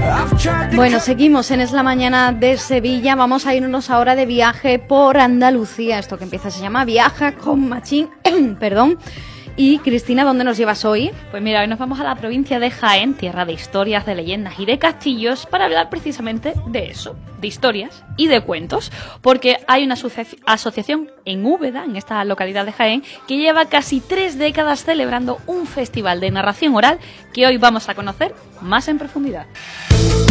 Bueno, seguimos en Es la Mañana de Sevilla. Vamos a irnos ahora de viaje por Andalucía. Esto que empieza se llama Viaja con Machín. Perdón. Y Cristina, ¿dónde nos llevas hoy? Pues mira, hoy nos vamos a la provincia de Jaén, tierra de historias, de leyendas y de castillos, para hablar precisamente de eso, de historias y de cuentos, porque hay una asociación en Úbeda, en esta localidad de Jaén, que lleva casi 3 décadas celebrando un festival de narración oral que hoy vamos a conocer más en profundidad.